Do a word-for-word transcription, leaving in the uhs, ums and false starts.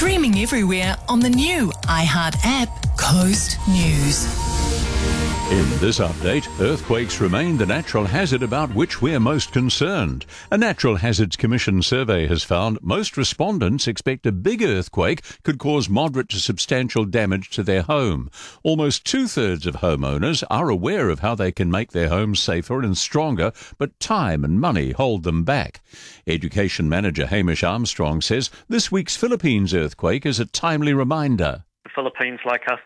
Streaming everywhere on the new iHeart app, Coast News. In this update, earthquakes remain the natural hazard about which we're most concerned. A Natural Hazards Commission survey has found most respondents expect a big earthquake could cause moderate to substantial damage to their home. Almost two-thirds of homeowners are aware of how they can make their homes safer and stronger, but time and money hold them back. Education Manager Hamish Armstrong says this week's Philippines earthquake is a timely reminder. The Philippines, like us,